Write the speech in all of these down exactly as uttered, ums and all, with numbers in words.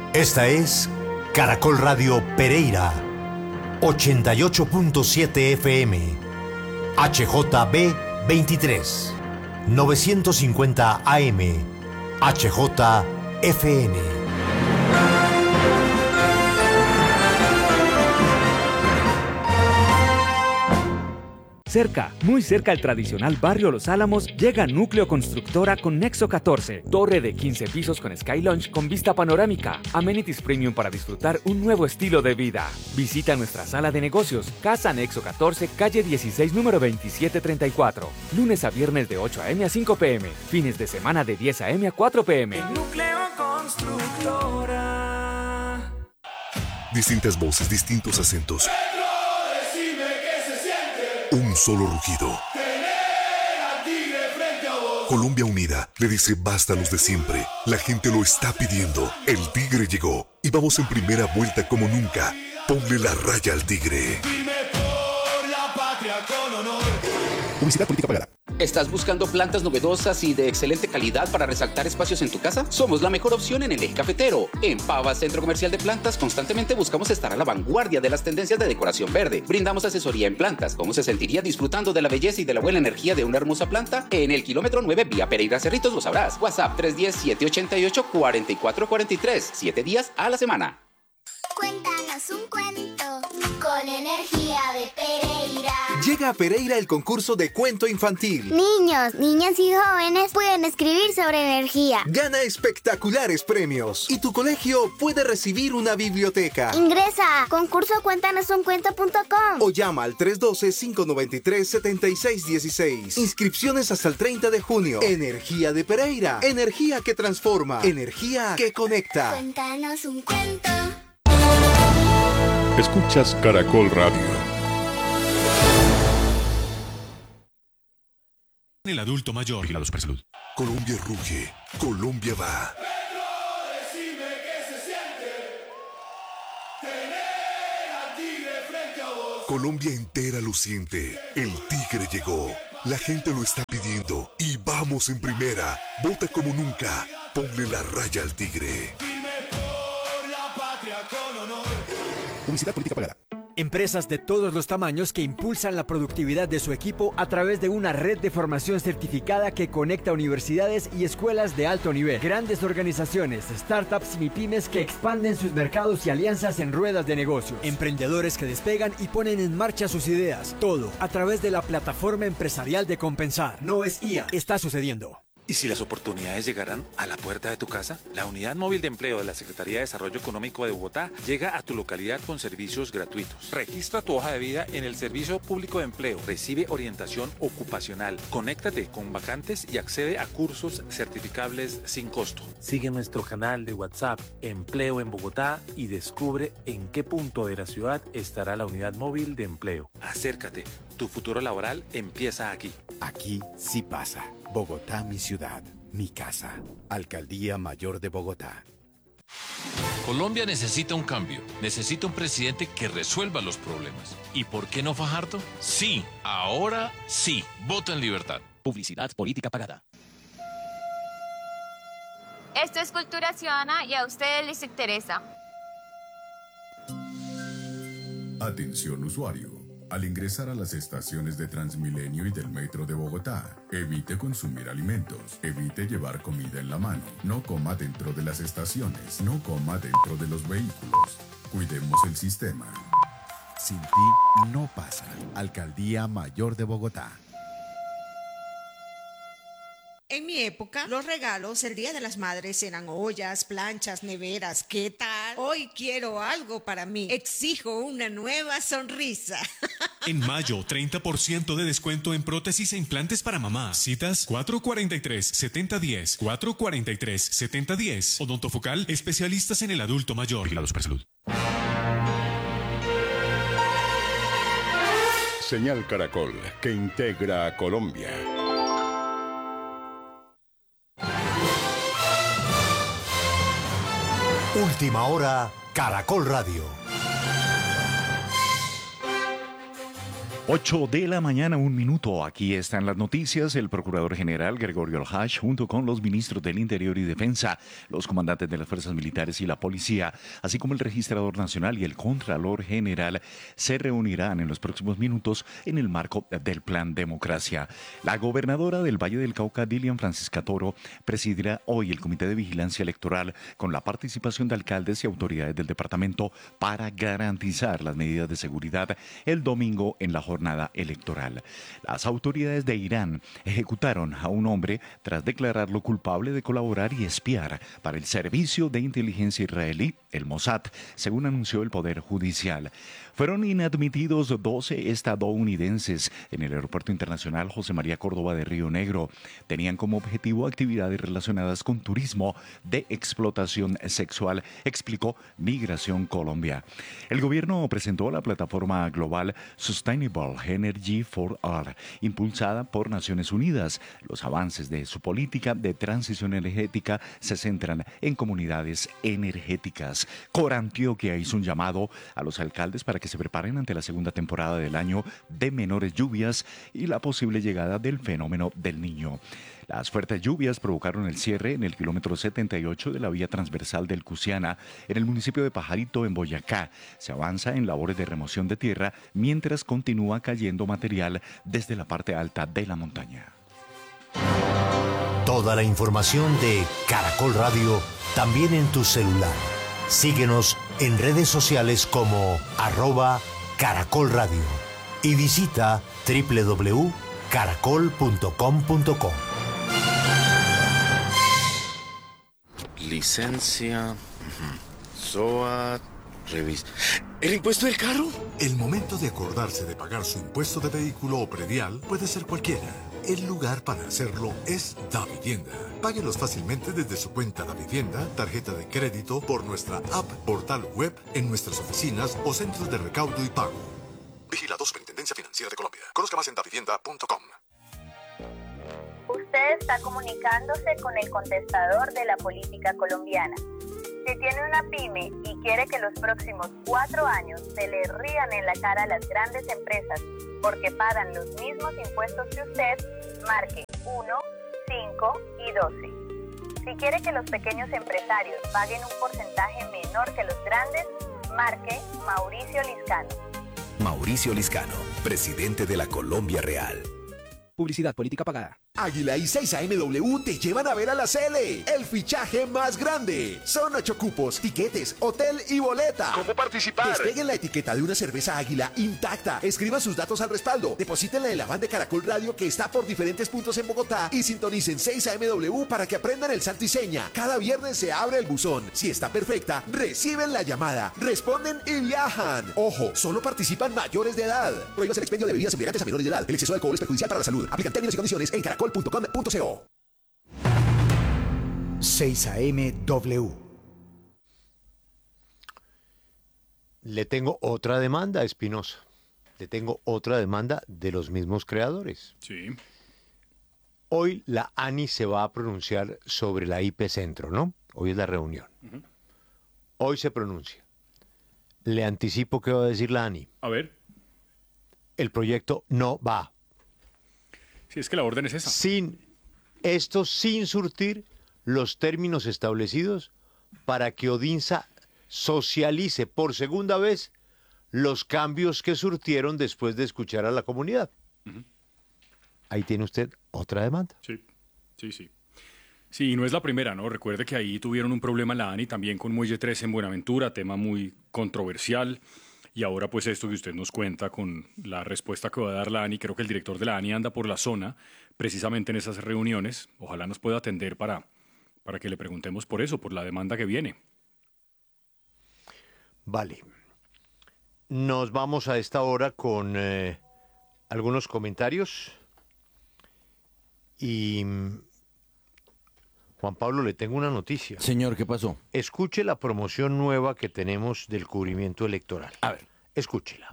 Esta es Caracol Radio Pereira, ochenta y ocho punto siete F M, H J B veintitrés, novecientos cincuenta A M, H J F N. Cerca, muy cerca al tradicional barrio Los Álamos, llega Núcleo Constructora con Nexo catorce, torre de quince pisos con Sky Lounge con vista panorámica, amenities premium para disfrutar un nuevo estilo de vida. Visita nuestra sala de negocios, Casa Nexo catorce, calle dieciséis, número veintisiete treinta y cuatro, lunes a viernes de ocho a m a cinco p m, fines de semana de diez a m a cuatro p m. Núcleo Constructora. Distintas voces, distintos acentos. Un solo rugido. Colombia Unida le dice basta a los de siempre. La gente lo está pidiendo. El Tigre llegó y vamos en primera vuelta como nunca. Ponle la raya al Tigre. Por la patria con honor. Publicidad política pagada. ¿Estás buscando plantas novedosas y de excelente calidad para resaltar espacios en tu casa? Somos la mejor opción en el eje cafetero. En Pava, Centro Comercial de Plantas, constantemente buscamos estar a la vanguardia de las tendencias de decoración verde. Brindamos asesoría en plantas. ¿Cómo se sentiría disfrutando de la belleza y de la buena energía de una hermosa planta? En el kilómetro nueve, vía Pereira Cerritos, lo sabrás. WhatsApp tres uno cero, siete ocho ocho, cuatro cuatro cuatro tres. Siete días a la semana. Cuéntanos un cuento con energía de Pereira. Llega a Pereira el concurso de cuento infantil. Niños, niñas y jóvenes pueden escribir sobre energía. Gana espectaculares premios y tu colegio puede recibir una biblioteca. Ingresa a concurso cuéntanos un cuento punto com o llama al tres uno dos, cinco nueve tres, siete seis uno seis. Inscripciones hasta el treinta de junio. Energía de Pereira. Energía que transforma. Energía que conecta. Cuéntanos un cuento. Escuchas Caracol Radio. El adulto mayor. Vigilado Supersalud. Colombia ruge. Colombia va. Colombia entera lo siente. El Tigre llegó. La gente lo está pidiendo. Y vamos en primera. Vota como nunca. Ponle la raya al Tigre. Publicidad política pagada. Empresas de todos los tamaños que impulsan la productividad de su equipo a través de una red de formación certificada que conecta universidades y escuelas de alto nivel. Grandes organizaciones, startups y MIPYMES que expanden sus mercados y alianzas en ruedas de negocio. Emprendedores que despegan y ponen en marcha sus ideas. Todo a través de la plataforma empresarial de Compensar. No es I A. Está sucediendo. ¿Y si las oportunidades llegaran a la puerta de tu casa? La Unidad Móvil de Empleo de la Secretaría de Desarrollo Económico de Bogotá llega a tu localidad con servicios gratuitos. Registra tu hoja de vida en el Servicio Público de Empleo. Recibe orientación ocupacional. Conéctate con vacantes y accede a cursos certificables sin costo. Sigue nuestro canal de WhatsApp Empleo en Bogotá y descubre en qué punto de la ciudad estará la Unidad Móvil de Empleo. Acércate. Tu futuro laboral empieza aquí. Aquí sí pasa. Bogotá, mi ciudad, mi casa. Alcaldía Mayor de Bogotá. Colombia necesita un cambio. Necesita un presidente que resuelva los problemas. ¿Y por qué no Fajardo? Sí, ahora sí. Vota en libertad. Publicidad política pagada. Esto es Cultura Ciudadana y a ustedes les interesa. Atención usuario. Al ingresar a las estaciones de Transmilenio y del Metro de Bogotá, evite consumir alimentos, evite llevar comida en la mano, no coma dentro de las estaciones, no coma dentro de los vehículos. Cuidemos el sistema. Sin ti no pasa. Alcaldía Mayor de Bogotá. En mi época, los regalos el Día de las Madres eran ollas, planchas, neveras. ¿Qué tal? Hoy quiero algo para mí. Exijo una nueva sonrisa. En mayo, treinta por ciento de descuento en prótesis e implantes para mamá. Citas cuatro cuatro tres, siete cero uno cero, cuatro cuatro tres, siete cero uno cero. Odontofocal, especialistas en el adulto mayor. Vigilado Supersalud. Señal Caracol, que integra a Colombia. Última hora, Caracol Radio. ocho de la mañana, un minuto. Aquí están las noticias. El Procurador General Gregorio Alhaj, junto con los ministros del Interior y Defensa, los comandantes de las Fuerzas Militares y la Policía, así como el Registrador Nacional y el Contralor General, se reunirán en los próximos minutos en el marco del Plan Democracia. La gobernadora del Valle del Cauca, Dilian Francisca Toro, presidirá hoy el Comité de Vigilancia Electoral con la participación de alcaldes y autoridades del departamento para garantizar las medidas de seguridad el domingo en la jornada electoral. Las autoridades de Irán ejecutaron a un hombre tras declararlo culpable de colaborar y espiar para el servicio de inteligencia israelí, el Mossad, según anunció el Poder Judicial. Fueron inadmitidos doce estadounidenses en el Aeropuerto Internacional José María Córdoba de Río Negro. Tenían como objetivo actividades relacionadas con turismo de explotación sexual, explicó Migración Colombia. El gobierno presentó la plataforma global Sustainable Energy for All, impulsada por Naciones Unidas. Los avances de su política de transición energética se centran en comunidades energéticas. Corantioquia hizo un llamado a los alcaldes para que se preparen ante la segunda temporada del año de menores lluvias y la posible llegada del fenómeno del Niño. Las fuertes lluvias provocaron el cierre en el kilómetro setenta y ocho de la vía transversal del Cusiana, en el municipio de Pajarito, en Boyacá. Se avanza en labores de remoción de tierra mientras continúa cayendo material desde la parte alta de la montaña. Toda la información de Caracol Radio también en tu celular. Síguenos en redes sociales como arroba Caracol Radio y visita doble u doble u doble u punto caracol punto com punto co. Licencia, S O A, revista. ¿El impuesto del carro? El momento de acordarse de pagar su impuesto de vehículo o predial puede ser cualquiera. El lugar para hacerlo es Davivienda. Páguelos fácilmente desde su cuenta Davivienda, tarjeta de crédito, por nuestra app, portal web, en nuestras oficinas o centros de recaudo y pago. Vigilado Superintendencia Financiera de Colombia. Conozca más en davivienda punto com. Usted está comunicándose con el contestador de la política colombiana. Si tiene una pyme y quiere que los próximos cuatro años se le rían en la cara a las grandes empresas porque pagan los mismos impuestos que usted, marque uno, cinco y doce. Si quiere que los pequeños empresarios paguen un porcentaje menor que los grandes, marque Mauricio Liscano. Mauricio Liscano, presidente de la Colombia Real. Publicidad política pagada. Águila y seis A M W te llevan a ver a la Cele, el fichaje más grande. Son ocho cupos, tiquetes, hotel y boleta. ¿Cómo participar? Despeguen la etiqueta de una cerveza Águila intacta. Escriban sus datos al respaldo. Deposítenla en la van de Caracol Radio que está por diferentes puntos en Bogotá y sintonicen seis A M W para que aprendan el santo y seña. Cada viernes se abre el buzón. Si está perfecta, reciben la llamada, responden y viajan. Ojo, solo participan mayores de edad. Prohíbas el expendio de bebidas embriagantes a menores de edad. El exceso de alcohol es perjudicial para la salud. Aplican términos y condiciones en caracol punto com punto co. seis A M W. Le tengo otra demanda, Espinosa. Le tengo otra demanda de los mismos creadores. Sí. Hoy la ANI se va a pronunciar sobre la I P Centro, ¿no? Hoy es la reunión. Uh-huh. Hoy se pronuncia. Le anticipo qué va a decir la ANI. A ver. El proyecto no va. Sí, es que la orden es esa. Sin, esto sin surtir los términos establecidos para que Odinsa socialice por segunda vez los cambios que surtieron después de escuchar a la comunidad. Uh-huh. Ahí tiene usted otra demanda. Sí, sí, sí. Sí, y no es la primera, ¿no? Recuerde que ahí tuvieron un problema en la ANI también con Muelle tres en Buenaventura, tema muy controversial. Y ahora pues esto que usted nos cuenta con la respuesta que va a dar la ANI, creo que el director de la ANI anda por la zona precisamente en esas reuniones. Ojalá nos pueda atender para, para que le preguntemos por eso, por la demanda que viene. Vale. Nos vamos a esta hora con eh, algunos comentarios. Y Juan Pablo, le tengo una noticia. Señor, ¿qué pasó? Escuche la promoción nueva que tenemos del cubrimiento electoral. A ver. Escúchela.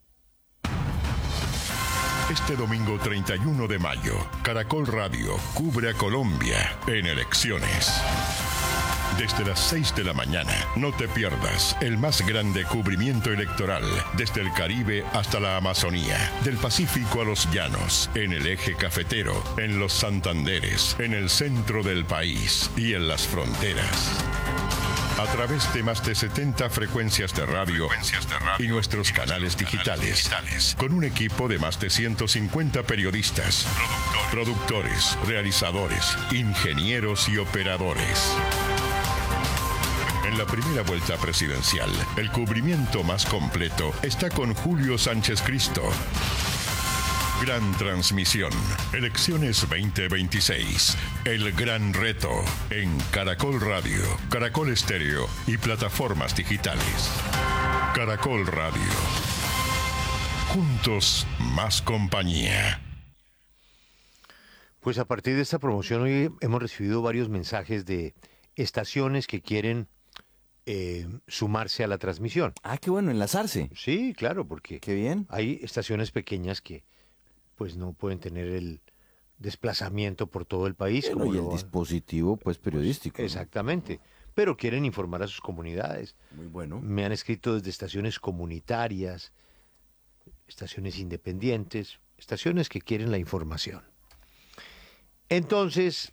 Este domingo treinta y uno de mayo, Caracol Radio cubre a Colombia en elecciones. Desde las seis de la mañana, no te pierdas el más grande cubrimiento electoral desde el Caribe hasta la Amazonía, del Pacífico a los llanos, en el eje cafetero, en los Santanderes, en el centro del país y en las fronteras. A través de más de setenta frecuencias de radio, frecuencias de radio y nuestros canales digitales, digitales, con un equipo de más de ciento cincuenta periodistas, productores, productores, realizadores, ingenieros y operadores. En la primera vuelta presidencial, el cubrimiento más completo está con Julio Sánchez Cristo. Gran transmisión. Elecciones veinte veintiséis. El gran reto. En Caracol Radio, Caracol Estéreo y plataformas digitales. Caracol Radio. Juntos, más compañía. Pues a partir de esta promoción hoy hemos recibido varios mensajes de estaciones que quieren eh, sumarse a la transmisión. Ah, qué bueno, enlazarse. Sí, claro, porque qué bien. Hay estaciones pequeñas que pues no pueden tener el desplazamiento por todo el país. Bueno, como y el lo, dispositivo pues periodístico. Pues, exactamente, ¿no? Pero quieren informar a sus comunidades. Muy bueno. Me han escrito desde estaciones comunitarias, estaciones independientes, estaciones que quieren la información. Entonces,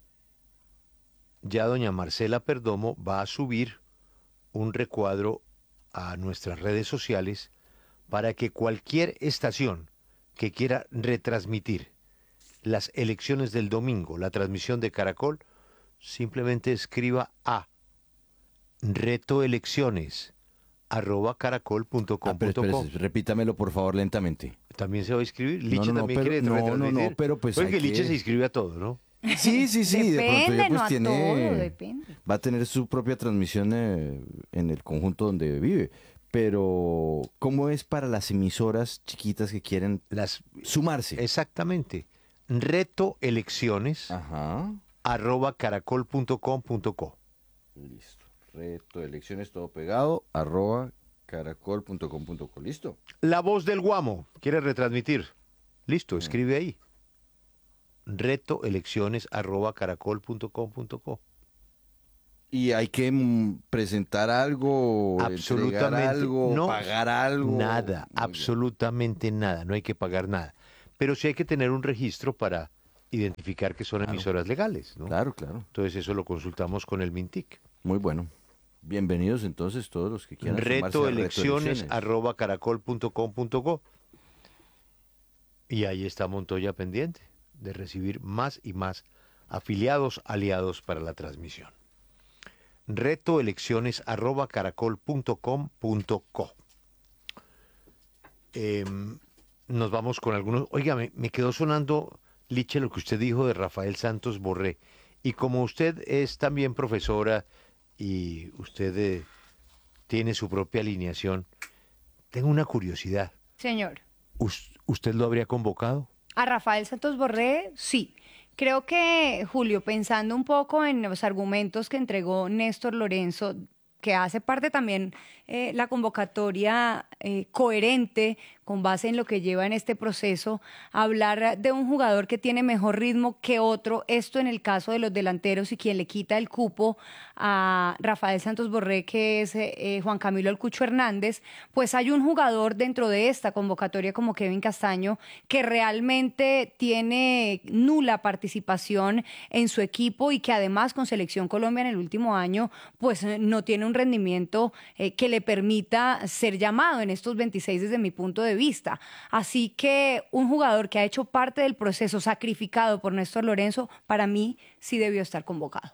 ya doña Marcela Perdomo va a subir un recuadro a nuestras redes sociales para que cualquier estación que quiera retransmitir las elecciones del domingo, la transmisión de Caracol, simplemente escriba a retoelecciones arroba caracol punto com punto co. Ah, repítamelo por favor lentamente. También se va a inscribir. Liche no, no, también pero, quiere no, retransmitir. No, no, pero pues Porque hay Liche que... se inscribe a todo, ¿no? Sí, sí, sí. Depende, de pronto ya, pues, no a tiene... todo, depende. Va a tener su propia transmisión eh, en el conjunto donde vive. Pero, ¿cómo es para las emisoras chiquitas que quieren las sumarse? Exactamente. Retoelecciones Ajá. arroba caracol punto com punto co. Listo. Retoelecciones todo pegado arroba caracol punto com punto co. Listo. La Voz del Guamo quiere retransmitir. Listo, escribe ahí. Retoelecciones arroba caracol punto com punto co. Y hay que mm, presentar algo, absolutamente entregar algo, no, pagar algo. Nada, Muy absolutamente bien. Nada, no hay que pagar nada. Pero sí hay que tener un registro para identificar que son claro. emisoras legales, ¿no? Claro, claro. Entonces eso lo consultamos con el MINTIC. Muy bueno. Bienvenidos entonces todos los que quieran retoelecciones arroba caracol punto com punto co. Y ahí está Montoya pendiente de recibir más y más afiliados, aliados para la transmisión. retoelecciones arroba caracol punto com punto co. Eh, nos vamos con algunos. Oiga, me, me quedó sonando, Liche, lo que usted dijo de Rafael Santos Borré. Y como usted es también profesora y usted eh, tiene su propia alineación, tengo una curiosidad. Señor. ¿Us- ¿Usted lo habría convocado? A Rafael Santos Borré, sí. Creo que, Julio, pensando un poco en los argumentos que entregó Néstor Lorenzo, que hace parte también eh, la convocatoria eh, coherente con base en lo que lleva en este proceso, hablar de un jugador que tiene mejor ritmo que otro, esto en el caso de los delanteros y quien le quita el cupo a Rafael Santos Borré, que es eh, Juan Camilo El Cucho Hernández, pues hay un jugador dentro de esta convocatoria como Kevin Castaño que realmente tiene nula participación en su equipo y que además con Selección Colombia en el último año pues no tiene un rendimiento eh, que le permita ser llamado en estos veintiséis desde mi punto de vista. Así que un jugador que ha hecho parte del proceso sacrificado por Néstor Lorenzo, para mí sí debió estar convocado.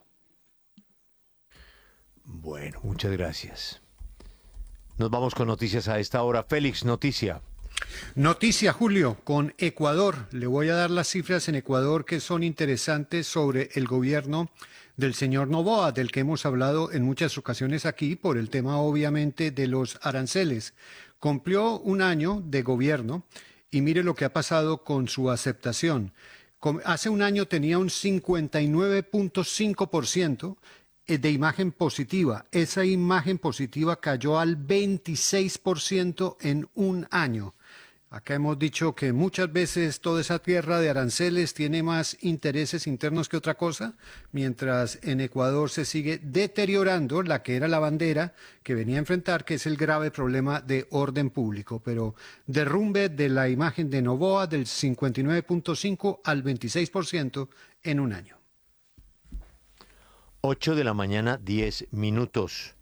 Bueno, muchas gracias. Nos vamos con noticias a esta hora. Félix, noticia. Noticia, Julio, con Ecuador. Le voy a dar las cifras en Ecuador que son interesantes sobre el gobierno del señor Noboa, del que hemos hablado en muchas ocasiones aquí por el tema obviamente de los aranceles. Cumplió un año de gobierno y mire lo que ha pasado con su aceptación. Hace un año tenía un cincuenta y nueve punto cinco por ciento de imagen positiva. Esa imagen positiva cayó al veintiséis por ciento en un año. Acá hemos dicho que muchas veces toda esa tierra de aranceles tiene más intereses internos que otra cosa, mientras en Ecuador se sigue deteriorando la que era la bandera que venía a enfrentar, que es el grave problema de orden público. Pero derrumbe de la imagen de Noboa del cincuenta y nueve punto cinco al veintiséis por ciento en un año. ocho de la mañana, diez minutos.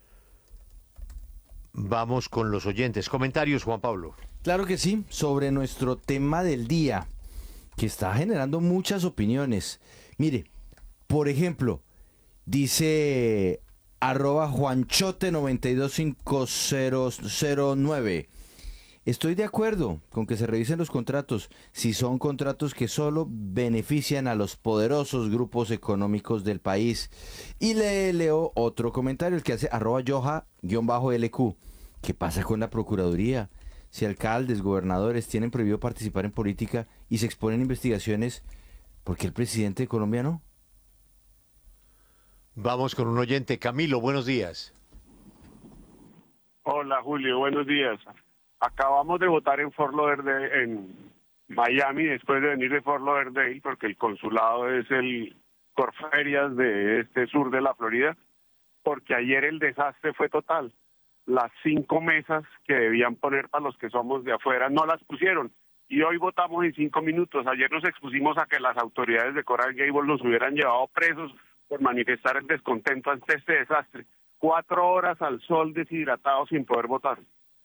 Vamos con los oyentes. Comentarios, Juan Pablo. Claro que sí, sobre nuestro tema del día, que está generando muchas opiniones. Mire, por ejemplo, dice arroba Juanchote noventa y dos cinco cero cero nueve. Estoy de acuerdo con que se revisen los contratos si son contratos que solo benefician a los poderosos grupos económicos del país. Y le leo otro comentario, el que hace arroba Yoja-L Q. ¿Qué pasa con la Procuraduría? Si alcaldes, gobernadores tienen prohibido participar en política y se exponen a investigaciones, ¿por qué el presidente de Colombia no? Vamos con un oyente. Camilo, buenos días. Hola, Julio, buenos días. Acabamos de votar en Fort Lauderdale, en Miami, después de venir de Fort Lauderdale, porque el consulado es el Corferias de este sur de la Florida, porque ayer el desastre fue total. Las cinco mesas que debían poner para los que somos de afuera no las pusieron. Y hoy votamos en cinco minutos. Ayer nos expusimos a que las autoridades de Coral Gables nos hubieran llevado presos por manifestar el descontento ante este desastre. Cuatro horas al sol deshidratados sin poder votar.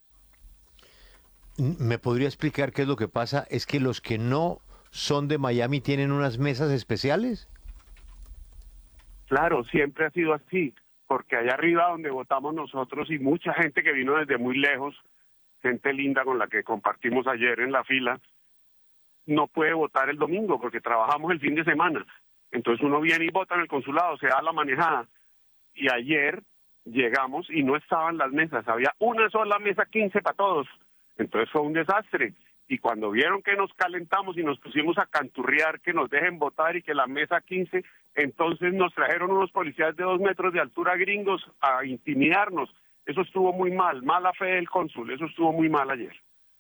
¿Me podría explicar qué es lo que pasa? ¿Es que los que no son de Miami tienen unas mesas especiales? Claro, siempre ha sido así. Porque allá arriba donde votamos nosotros y mucha gente que vino desde muy lejos, gente linda con la que compartimos ayer en la fila, no puede votar el domingo porque trabajamos el fin de semana. Entonces uno viene y vota en el consulado, se da la manejada. Y ayer llegamos y no estaban las mesas, había una sola mesa, quince para todos. Entonces fue un desastre. Y cuando vieron que nos calentamos y nos pusimos a canturrear que nos dejen votar y que la mesa quince, entonces nos trajeron unos policías de dos metros de altura gringos a intimidarnos. Eso estuvo muy mal, mala fe del cónsul, eso estuvo muy mal ayer.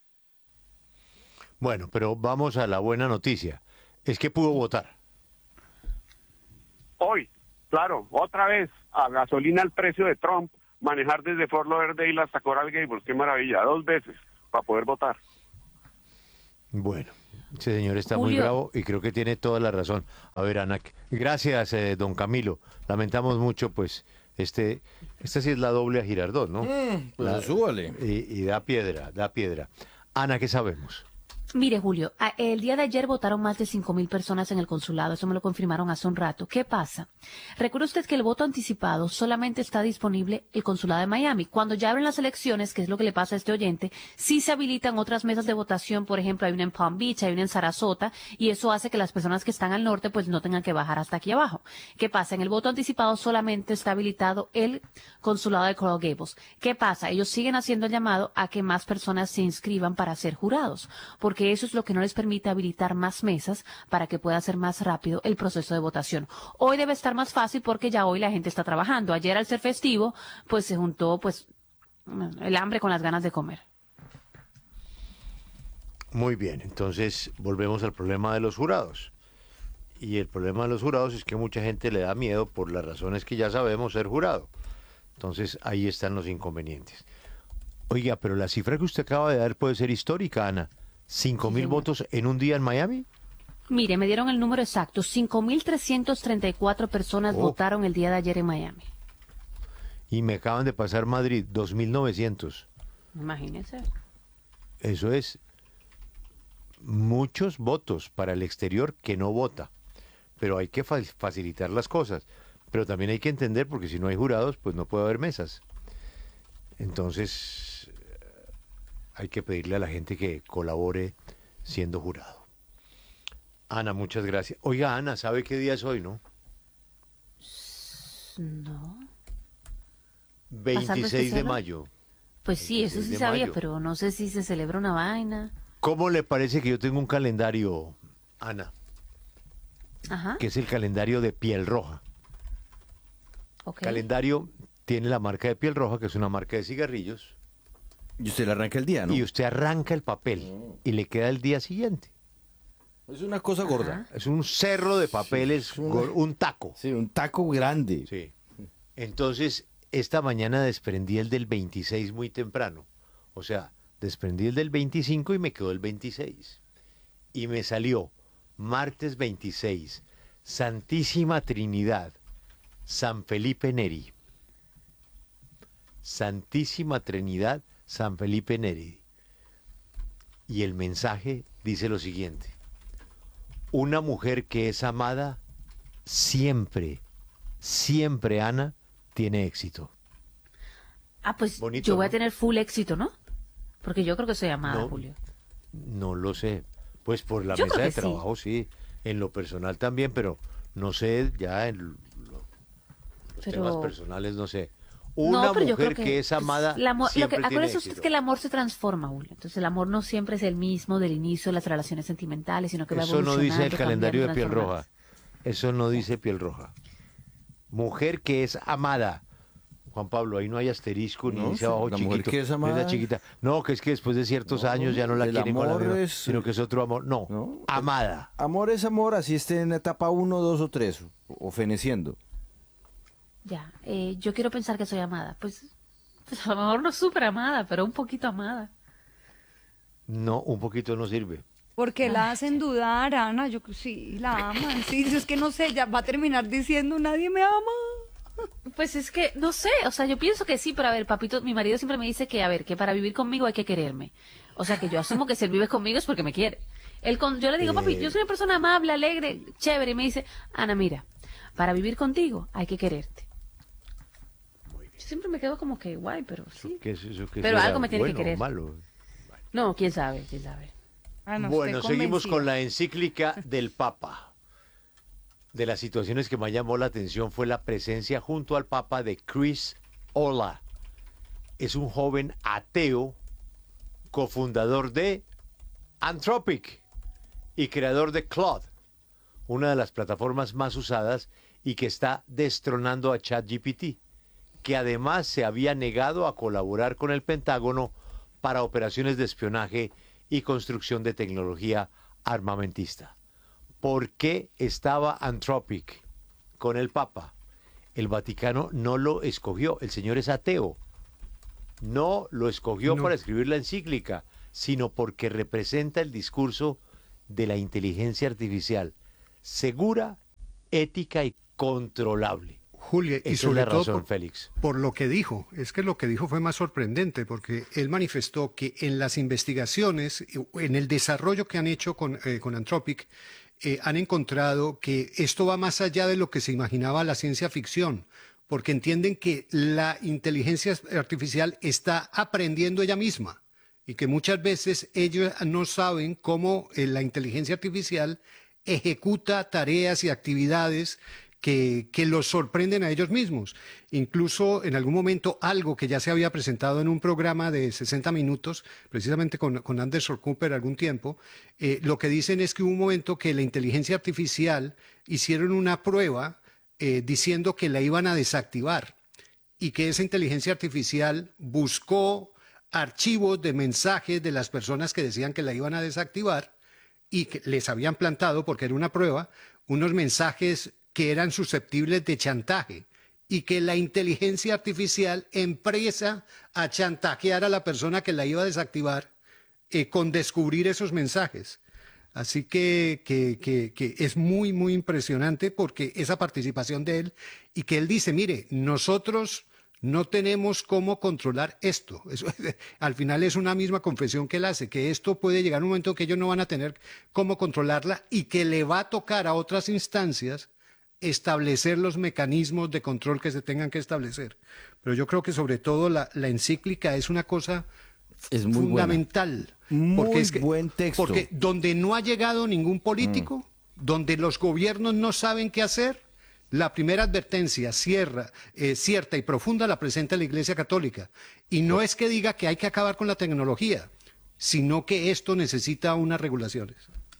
Bueno, pero vamos a la buena noticia. Es que pudo votar. Hoy, claro, otra vez, a gasolina al precio de Trump, manejar desde Fort Lauderdale hasta Coral Gables, qué maravilla, dos veces para poder votar. Bueno, ese señor está Julio. muy bravo y creo que tiene toda la razón. A ver, Ana, gracias, eh, don Camilo. Lamentamos mucho, pues, este, esta sí es la doble a Girardot, ¿no? Mm, pues La- súbale. Y, y da piedra, da piedra. Ana, ¿qué sabemos? Mire, Julio, a- el día de ayer votaron más de cinco mil personas en el consulado, eso me lo confirmaron hace un rato. ¿Qué pasa? Recuerde usted que el voto anticipado solamente está disponible el consulado de Miami. Cuando ya abren las elecciones, que es lo que le pasa a este oyente, sí se habilitan otras mesas de votación, por ejemplo, hay una en Palm Beach, hay una en Sarasota, y eso hace que las personas que están al norte pues no tengan que bajar hasta aquí abajo. ¿Qué pasa? En el voto anticipado solamente está habilitado el consulado de Coral Gables. ¿Qué pasa? Ellos siguen haciendo el llamado a que más personas se inscriban para ser jurados, porque eso es lo que no les permite habilitar más mesas para que pueda ser más rápido el proceso de votación. Hoy debe estar más fácil porque ya hoy la gente está trabajando. Ayer al ser festivo, pues se juntó pues el hambre con las ganas de comer. Muy bien, entonces volvemos al problema de los jurados. Y el problema de los jurados es que mucha gente le da miedo por las razones que ya sabemos ser jurado. Entonces ahí están los inconvenientes. Oiga, pero la cifra que usted acaba de dar puede ser histórica, Ana. ¿Cinco mil votos en un día en Miami? Mire, me dieron el número exacto. cinco mil trescientas treinta y cuatro personas Oh. votaron el día de ayer en Miami. Y me acaban de pasar Madrid, dos mil novecientos. Imagínense. Eso es muchos votos para el exterior que no vota. Pero hay que fa- facilitar las cosas. Pero también hay que entender, porque si no hay jurados, pues no puede haber mesas. Entonces, hay que pedirle a la gente que colabore siendo jurado. Ana, muchas gracias. Oiga, Ana, ¿sabe qué día es hoy, no? No. veintiséis de especial? mayo. Pues sí, eso veintiséis sí de sabía, mayo. pero no sé si se celebra una vaina. ¿Cómo le parece que yo tengo un calendario, Ana? Ajá. Que es el calendario de Piel Roja. Ok. Calendario tiene la marca de Piel Roja, que es una marca de cigarrillos, Y usted le arranca el día, ¿no? Y usted arranca el papel y le queda el día siguiente. Es una cosa gorda. Es un cerro de papeles, Sí, es una- gor- un taco. Sí, un taco grande. Sí. Entonces, esta mañana desprendí el del veintiséis muy temprano. O sea, desprendí el del veinticinco y me quedó el veintiséis. Y me salió martes veintiséis, Santísima Trinidad, San Felipe Neri. Santísima Trinidad, San Felipe Neri. Y el mensaje dice lo siguiente: una mujer que es amada siempre, siempre, Ana, tiene éxito. Ah, pues Bonito, yo voy a ¿no? tener full éxito, ¿no? Porque yo creo que soy amada, No, Julio. No lo sé. Pues por la Yo mesa creo de que sí. trabajo sí. En lo personal también, pero no sé, ya en lo- los Pero- temas personales no sé. No, Una pero yo mujer creo que, es amada el amor- lo que, siempre tiene acuérdese usted éxito. que el amor se transforma, Julio. Entonces el amor no siempre es el mismo del inicio de las relaciones sentimentales, sino que va Eso no evolucionando. dice el calendario de cambiando, piel roja. Eso no dice piel roja. Mujer que es amada. Juan Pablo, ahí no hay asterisco ni No, dice sí, abajo la chiquito. mujer que es no amada- la chiquita. No, que es que después de ciertos No, años ya no la el quieren con la amor misma, es- sino que es otro amor. No, amada. Amor es amor, así esté en etapa uno, dos o tres, o feneciendo. Ya, eh, yo quiero pensar que soy amada. Pues, pues a lo mejor no súper amada, pero un poquito amada. No, un poquito no sirve. Porque la hacen dudar, Ana. Yo sí, la aman. Sí, es que no sé, ya va a terminar diciendo nadie me ama. Pues es que, no sé, o sea, yo pienso que sí, pero a ver, papito, mi marido siempre me dice que, a ver, que para vivir conmigo hay que quererme. O sea, que yo asumo que si él vive conmigo es porque me quiere. Él con, yo le digo, papi, yo soy una persona amable, alegre, chévere, y me dice, Ana, mira, para vivir contigo hay que quererte. Yo siempre me quedo como que, guay, pero sí. ¿Qué es eso? ¿Qué Pero será? algo me tiene que ¿Bueno o querer. malo? No, quién sabe, quién sabe. Bueno, seguimos con la encíclica del Papa. De las situaciones que más llamó la atención fue la presencia junto al Papa de Chris Olah. Es un joven ateo, cofundador de Anthropic y creador de Claude, una de las plataformas más usadas y que está destronando a ChatGPT, que además se había negado a colaborar con el Pentágono para operaciones de espionaje y construcción de tecnología armamentista. ¿Por qué estaba Anthropic con el Papa? El Vaticano no lo escogió, el señor es ateo. No lo escogió No. para escribir la encíclica, sino porque representa el discurso de la inteligencia artificial, segura, ética y controlable. Julia, y Esa es sobre la todo razón, por, Félix. por lo que dijo, es que lo que dijo fue más sorprendente, porque él manifestó que en las investigaciones, en el desarrollo que han hecho con, eh, con Anthropic, eh, han encontrado que esto va más allá de lo que se imaginaba la ciencia ficción, porque entienden que la inteligencia artificial está aprendiendo ella misma y que muchas veces ellos no saben cómo eh, la inteligencia artificial ejecuta tareas y actividades que, que los sorprenden a ellos mismos. Incluso en algún momento algo que ya se había presentado en un programa de sesenta minutos, precisamente con, con Anderson Cooper algún tiempo, eh, lo que dicen es que hubo un momento que la inteligencia artificial hicieron una prueba eh, diciendo que la iban a desactivar y que esa inteligencia artificial buscó archivos de mensajes de las personas que decían que la iban a desactivar y que les habían plantado, porque era una prueba, unos mensajes que eran susceptibles de chantaje y que la inteligencia artificial empieza a chantajear a la persona que la iba a desactivar eh, con descubrir esos mensajes. Así que, que, que, que es muy, muy impresionante porque esa participación de él y que él dice, mire, nosotros no tenemos cómo controlar esto. Eso, al final es una misma confesión que él hace, que esto puede llegar a un momento que ellos no van a tener cómo controlarla y que le va a tocar a otras instancias establecer los mecanismos de control que se tengan que establecer. Pero yo creo que sobre todo la, la encíclica es una cosa Es muy fundamental. Muy porque es que, buen texto. Porque donde no ha llegado ningún político, mm. donde los gobiernos no saben qué hacer, la primera advertencia cierra, eh, cierta y profunda la presenta la Iglesia Católica. Y no es que diga que hay que acabar con la tecnología, sino que esto necesita unas regulaciones.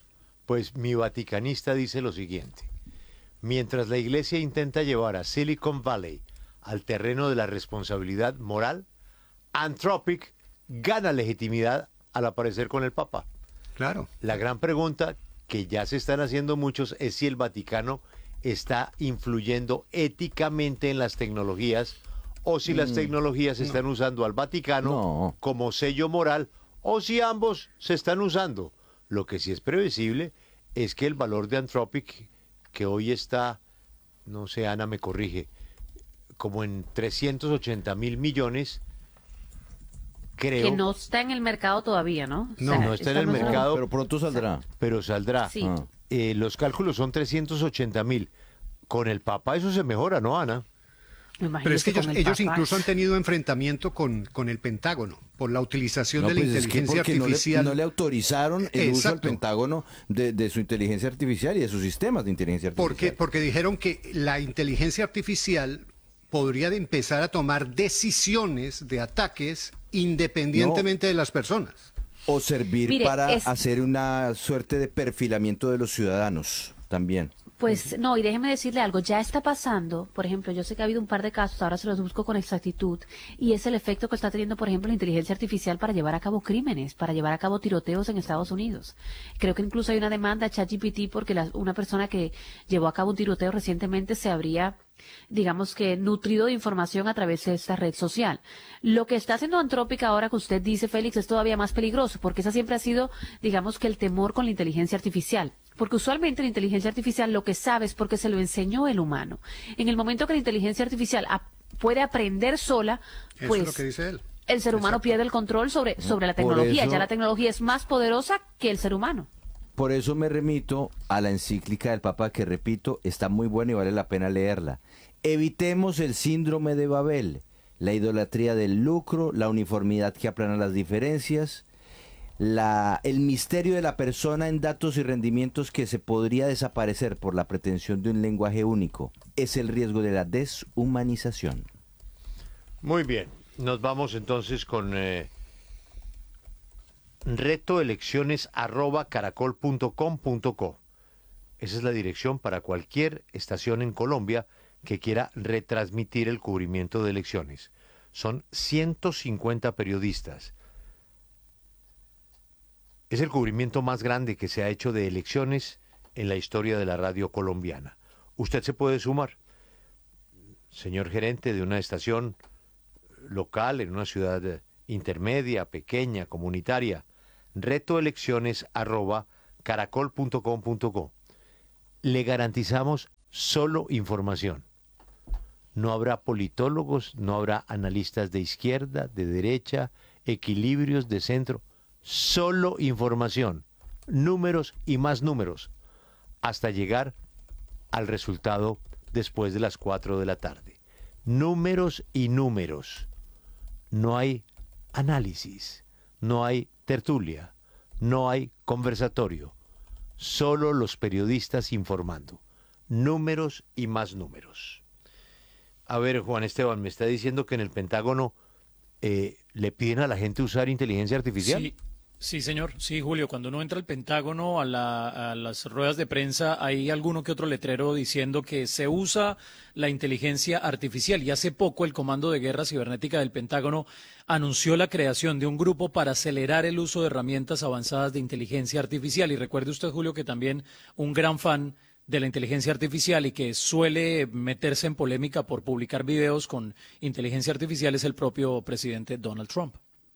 Pues mi vaticanista dice lo siguiente: mientras la Iglesia intenta llevar a Silicon Valley al terreno de la responsabilidad moral, Anthropic gana legitimidad al aparecer con el Papa. Claro. La gran pregunta que ya se están haciendo muchos es si el Vaticano está influyendo éticamente en las tecnologías o si las Mm, tecnologías no. están usando al Vaticano No. como sello moral o si ambos se están usando. Lo que sí es previsible es que el valor de Anthropic, que hoy está, no sé, Ana me corrige, como en trescientos ochenta mil millones, creo... Que no está en el mercado todavía, ¿no? O No, sea, no está en el estamos- mercado. Pero pronto saldrá. Pero saldrá. Sí. Ah. Eh, los cálculos son trescientos ochenta mil. Con el Papa eso se mejora, ¿no, Ana? Me imagino Pero es que que ellos, con el ellos Papa- incluso han tenido enfrentamiento con, con el Pentágono por la utilización No, de la pues es que inteligencia porque no le- artificial. No le, autorizaron el uso al Exacto. Pentágono de, de su inteligencia artificial y de sus sistemas de inteligencia artificial. Porque, porque dijeron que la inteligencia artificial podría de empezar a tomar decisiones de ataques independientemente de las personas. O servir Mire, para es- hacer una suerte de perfilamiento de los ciudadanos también. Pues no, y déjeme decirle algo, ya está pasando, por ejemplo, yo sé que ha habido un par de casos, ahora se los busco con exactitud, y es el efecto que está teniendo, por ejemplo, la inteligencia artificial para llevar a cabo crímenes, para llevar a cabo tiroteos en Estados Unidos. Creo que incluso hay una demanda a ChatGPT porque la- una persona que llevó a cabo un tiroteo recientemente se habría, digamos que, nutrido de información a través de esta red social. Lo que está haciendo Anthropic ahora que usted dice, Félix, es todavía más peligroso, porque esa siempre ha sido, digamos que, el temor con la inteligencia artificial. Porque usualmente la inteligencia artificial lo que sabe es porque se lo enseñó el humano. En el momento que la inteligencia artificial ap- puede aprender sola, Eso pues es lo que dice él. el ser humano pierde el control sobre, sobre la Por tecnología. eso- Ya la tecnología es más poderosa que el ser humano. Por eso me remito a la encíclica del Papa que, repito, está muy buena y vale la pena leerla. Evitemos el síndrome de Babel, la idolatría del lucro, la uniformidad que aplana las diferencias, la, el misterio de la persona en datos y rendimientos que se podría desaparecer por la pretensión de un lenguaje único. Es el riesgo de la deshumanización. Muy bien, nos vamos entonces con eh, retoelecciones arroba caracol punto com punto co. Esa es la dirección para cualquier estación en Colombia que quiera retransmitir el cubrimiento de elecciones. Son ciento cincuenta periodistas. Es el cubrimiento más grande que se ha hecho de elecciones en la historia de la radio colombiana. Usted se puede sumar, señor gerente de una estación local en una ciudad intermedia, pequeña, comunitaria. Retoelecciones arroba caracol punto com punto co. Le garantizamos solo información. No habrá politólogos, no habrá analistas de izquierda, de derecha, equilibrios de centro. Solo información, números y más números, hasta llegar al resultado después de las cuatro de la tarde. Números y números. No hay análisis, no hay tertulia, no hay conversatorio. Solo los periodistas informando. Números y más números. A ver, Juan Esteban, me está diciendo que en el Pentágono eh, le piden a la gente usar inteligencia artificial. Sí, sí, señor. Sí, Julio, cuando uno entra al Pentágono, a, la- a las ruedas de prensa, hay alguno que otro letrero diciendo que se usa la inteligencia artificial. Y hace poco el Comando de Guerra Cibernética del Pentágono anunció la creación de un grupo para acelerar el uso de herramientas avanzadas de inteligencia artificial. Y recuerde usted, Julio, que también un gran fan de la inteligencia artificial y que suele meterse en polémica por publicar videos con inteligencia artificial es el propio presidente Donald Trump.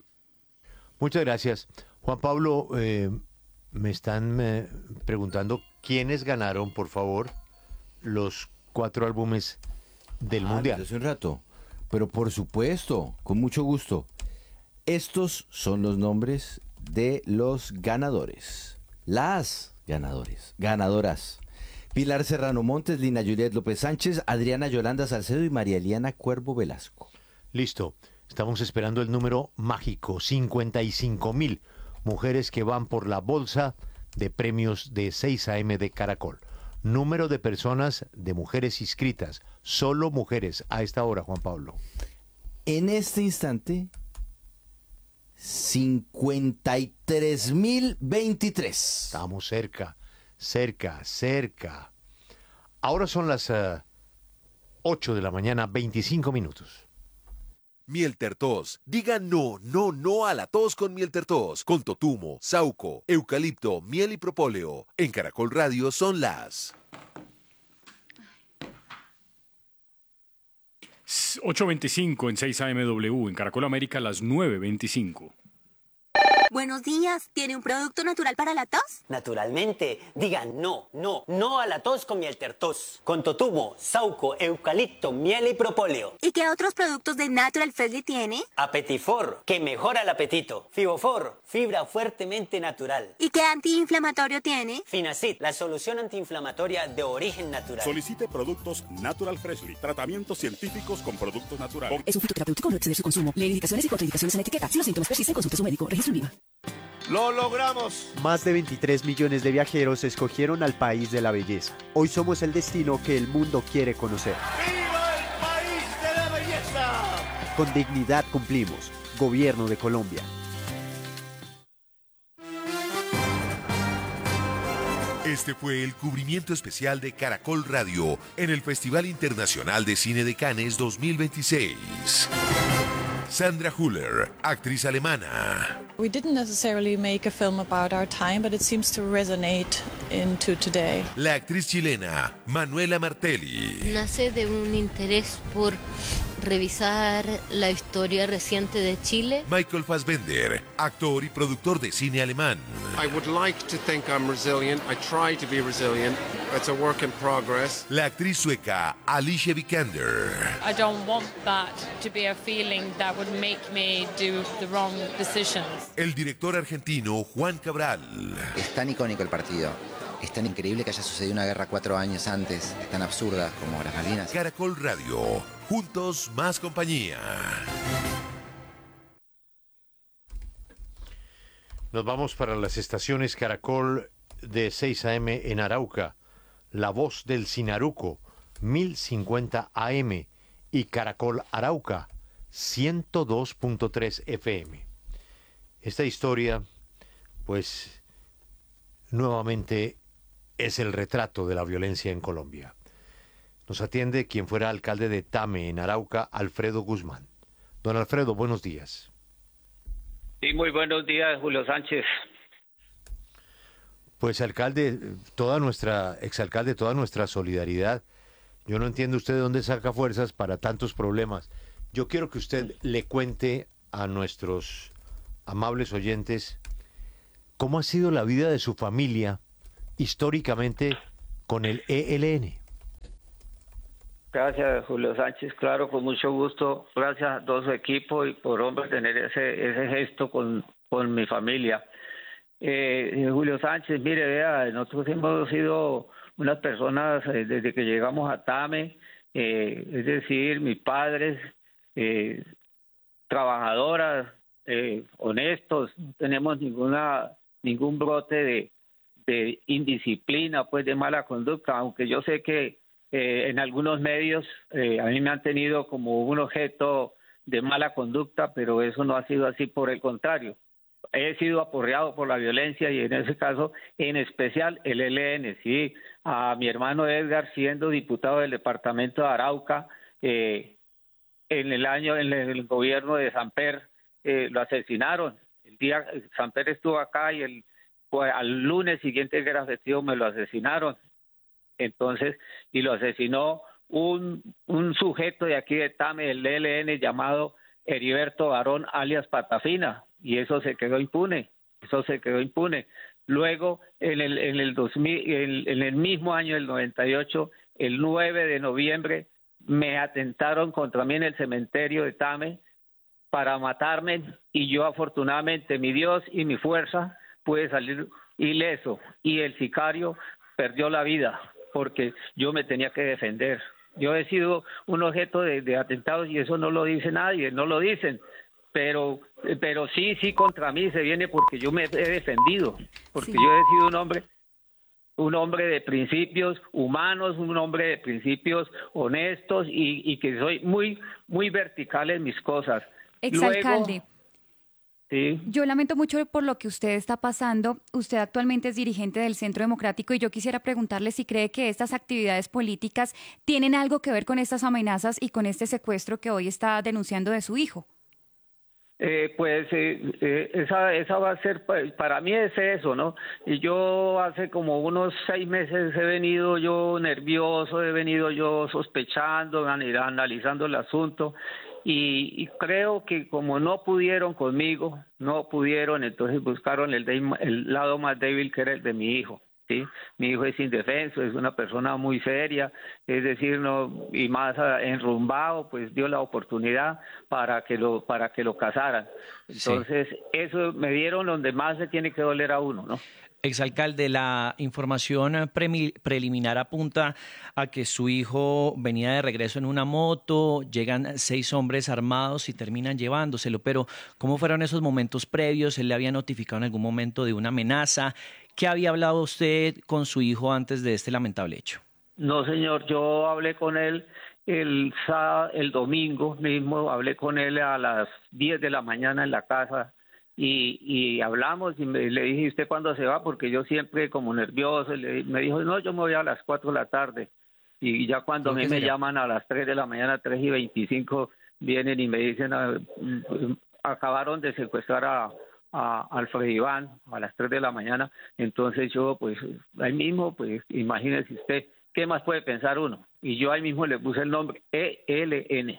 Muchas gracias. Juan Pablo, eh, me están eh, preguntando quiénes ganaron, por favor, los cuatro álbumes del Ah, Mundial. desde hace un rato. Pero por supuesto, con mucho gusto. Estos son los nombres de los ganadores. Las ganadores. Ganadoras. Pilar Serrano Montes, Lina Juliet López Sánchez, Adriana Yolanda Salcedo y María Eliana Cuervo Velasco. Listo. Estamos esperando el número mágico, cincuenta y cinco mil mujeres que van por la bolsa de premios de seis a eme de Caracol. Número de personas, de mujeres inscritas, solo mujeres a esta hora, Juan Pablo. En este instante, cincuenta y tres mil veintitrés. Estamos cerca, cerca, cerca. Ahora son las uh, ocho de la mañana, veinticinco minutos. Miel Tertos. Diga no, no, no a la tos con Miel Tertos. Con totumo, sauco, eucalipto, miel y propóleo. En Caracol Radio son las ocho veinticinco en seis A M W. En Caracol América las nueve veinticinco. Buenos días. ¿Tiene un producto natural para la tos? Naturalmente. Diga no, no, no a la tos con Miel Tertos. Con totumo, sauco, eucalipto, miel y propóleo. ¿Y qué otros productos de Natural Freshly tiene? Apetifor, que mejora el apetito. Fibofor, fibra fuertemente natural. ¿Y qué antiinflamatorio tiene? Finacid, la solución antiinflamatoria de origen natural. Solicite productos Natural Freshly. Tratamientos científicos con productos naturales. Es un fitoterapéutico, no exceder su consumo. Lee indicaciones y contraindicaciones en la etiqueta. Si los síntomas persisten, consulte a su médico. Registro IVA. ¡Lo logramos! Más de veintitrés millones de viajeros escogieron al país de la belleza. Hoy somos el destino que el mundo quiere conocer. ¡Viva el país de la belleza! Con dignidad cumplimos. Gobierno de Colombia. Este fue el cubrimiento especial de Caracol Radio en el Festival Internacional de Cine de Cannes dos mil veintiséis. Sandra Hüller, actriz alemana. We didn't necessarily make a film about our time, but it seems to resonate into today. La actriz chilena, Manuela Martelli. Nace de un interés por revisar la historia reciente de Chile. Michael Fassbender, actor y productor de cine alemán. I would like to think I'm resilient. I try to be resilient. It's a work in progress. La actriz sueca, Alicia Vikander. I don't want that to be a feeling that would make me do the wrong decisions. El director argentino, Juan Cabral. Es tan icónico el partido. Es tan increíble que haya sucedido una guerra cuatro años antes. Es tan absurda como las Malvinas. Caracol Radio. Juntos más compañía. Nos vamos para las estaciones Caracol de seis A M en Arauca, La Voz del Sinaruco, mil cincuenta A M y Caracol Arauca, ciento dos punto tres F M. Esta historia, pues, nuevamente es el retrato de la violencia en Colombia. Nos atiende quien fuera alcalde de Tame, en Arauca, Alfredo Guzmán. Don Alfredo, buenos días. Sí, muy buenos días, Julio Sánchez. Pues, alcalde, toda nuestra, exalcalde, toda nuestra solidaridad. Yo no entiendo usted de dónde saca fuerzas para tantos problemas. Yo quiero que usted le cuente a nuestros amables oyentes cómo ha sido la vida de su familia históricamente con el E L N. Gracias, Julio Sánchez. Claro, con mucho gusto. Gracias a todo su equipo y por hombre tener ese ese gesto con, con mi familia. Eh, Julio Sánchez, mire, vea, nosotros hemos sido unas personas eh, desde que llegamos a Tame, eh, es decir, mis padres, eh, trabajadoras, eh, honestos, no tenemos ninguna ningún brote de, de indisciplina, pues de mala conducta, aunque yo sé que Eh, en algunos medios eh, a mí me han tenido como un objeto de mala conducta, pero eso no ha sido así, por el contrario. He sido aporreado por la violencia y en ese caso, en especial el E L N, sí. A mi hermano Edgar, siendo diputado del departamento de Arauca, eh, en el año, en el gobierno de Samper, eh, lo asesinaron. El día Samper estuvo acá y el, pues, al lunes siguiente que era festivo me lo asesinaron. Entonces, y lo asesinó un, un sujeto de aquí de Tame, el E L N, llamado Heriberto Barón, alias Patafina, y eso se quedó impune, eso se quedó impune. Luego, en el, en el, dos mil, en, en el mismo año del noventa y ocho, el nueve de noviembre, me atentaron contra mí en el cementerio de Tame para matarme, y yo afortunadamente, mi Dios y mi fuerza, pude salir ileso, y el sicario perdió la vida, porque yo me tenía que defender. Yo he sido un objeto de, de atentados y eso no lo dice nadie, no lo dicen, pero pero sí, sí contra mí se viene porque yo me he defendido, porque sí. Yo he sido un hombre, un hombre de principios humanos, un hombre de principios honestos y, y que soy muy, muy vertical en mis cosas. Exalcalde. Sí. Yo lamento mucho por lo que usted está pasando. Usted actualmente es dirigente del Centro Democrático y yo quisiera preguntarle si cree que estas actividades políticas tienen algo que ver con estas amenazas y con este secuestro que hoy está denunciando de su hijo. Eh, pues eh, eh, esa, esa va a ser, para mí es eso, ¿no? Y yo hace como unos seis meses he venido yo nervioso, he venido yo sospechando, analizando el asunto. Y, y creo que como no pudieron conmigo, no pudieron, entonces buscaron el, de, el lado más débil, que era el de mi hijo, ¿sí? Mi hijo es indefenso, es una persona muy seria, es decir, no, y más enrumbado, pues dio la oportunidad para que lo para que lo casaran. Entonces, sí. Eso me dieron donde más se tiene que doler a uno, ¿no? Exalcalde, la información pre preliminar apunta a que su hijo venía de regreso en una moto, llegan seis hombres armados y terminan llevándoselo, pero ¿cómo fueron esos momentos previos? ¿Él le había notificado en algún momento de una amenaza? ¿Qué había hablado usted con su hijo antes de este lamentable hecho? No, señor, yo hablé con él el, sábado, el domingo mismo, hablé con él a las diez de la mañana en la casa. Y, y hablamos y me, le dije, ¿usted cuándo se va? Porque yo siempre como nervioso, le, me dijo, no, yo me voy a las cuatro de la tarde. Y ya cuando a mí me llaman a las tres de la mañana, tres y veinticinco, vienen y me dicen, ah, acabaron de secuestrar a, a Alfredo Iván a las tres de la mañana. Entonces yo, pues, ahí mismo, pues, imagínese usted, ¿qué más puede pensar uno? Y yo ahí mismo le puse el nombre, E L N.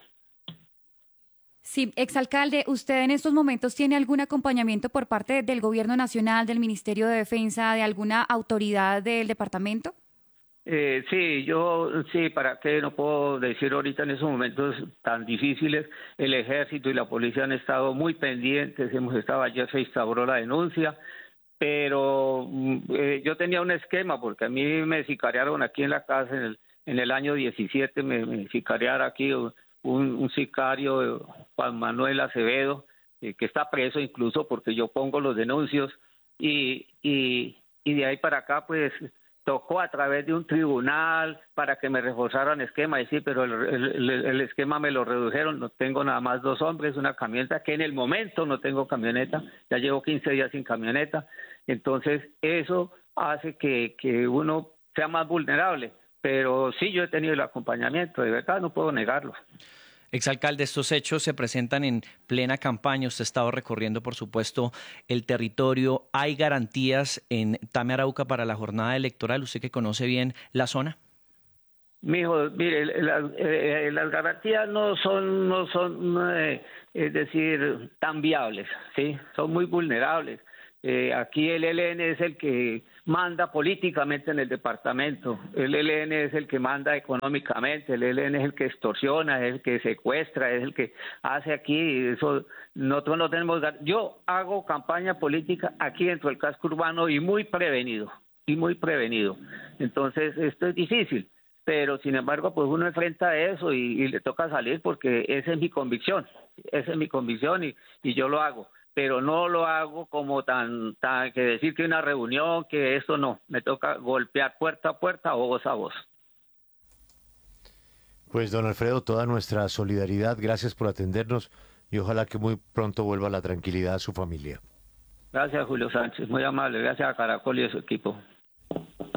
Sí, exalcalde, ¿usted en estos momentos tiene algún acompañamiento por parte del Gobierno Nacional, del Ministerio de Defensa, de alguna autoridad del departamento? Eh, sí, yo sí, ¿para qué? No puedo decir ahorita en esos momentos tan difíciles. El Ejército y la Policía han estado muy pendientes, hemos estado, ayer se instauró la denuncia, pero eh, yo tenía un esquema, porque a mí me sicariaron aquí en la casa en el, en el año diecisiete, me, me sicariaron aquí Un, un sicario, Juan Manuel Acevedo, eh, que está preso incluso porque yo pongo los denuncios, y, y, y de ahí para acá pues tocó a través de un tribunal para que me reforzaran esquema, y sí, pero el, el, el esquema me lo redujeron, no tengo nada más dos hombres, una camioneta, que en el momento no tengo camioneta, ya llevo quince días sin camioneta, entonces eso hace que, que uno sea más vulnerable. Pero sí, yo he tenido el acompañamiento, de verdad, no puedo negarlo. Exalcalde, estos hechos se presentan en plena campaña. Usted ha estado recorriendo, por supuesto, el territorio. ¿Hay garantías en Tame, Arauca, para la jornada electoral? ¿Usted que conoce bien la zona? Mijo, mire, las, eh, las garantías no son, no son eh, es decir, tan viables, ¿sí? Son muy vulnerables. Eh, aquí el E L N es el que manda políticamente en el departamento, el E L N es el que manda económicamente, el E L N es el que extorsiona, es el que secuestra, es el que hace aquí, eso nosotros no tenemos. Yo hago campaña política aquí dentro del casco urbano y muy prevenido, y muy prevenido. Entonces esto es difícil, pero sin embargo pues uno enfrenta eso y, y le toca salir porque esa es mi convicción, esa es mi convicción y, y yo lo hago. Pero no lo hago como tan, tan que decir que una reunión, que esto no, me toca golpear puerta a puerta, voz a voz. Pues don Alfredo, toda nuestra solidaridad, gracias por atendernos y ojalá que muy pronto vuelva la tranquilidad a su familia. Gracias, Julio Sánchez, muy amable, gracias a Caracol y a su equipo.